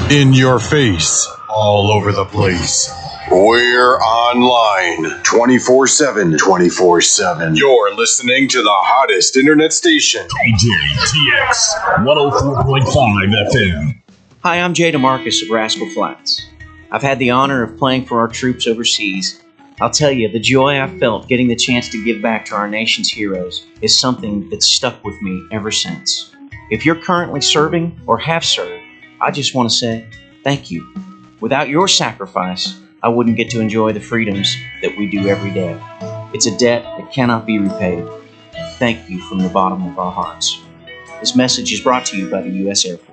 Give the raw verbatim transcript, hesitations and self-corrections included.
In your face, all over the place. We're online twenty-four seven. twenty-four seven. You're listening to the hottest internet station. D J T X one oh four point five F M. Hi, I'm Jay DeMarcus of Rascal Flatts. I've had the honor of playing for our troops overseas. I'll tell you, the joy I felt getting the chance to give back to our nation's heroes is something that's stuck with me ever since. If you're currently serving or have served, I just want to say thank you. Without your sacrifice, I wouldn't get to enjoy the freedoms that we do every day. It's a debt that cannot be repaid. Thank you from the bottom of our hearts. This message is brought to you by the U S Air Force.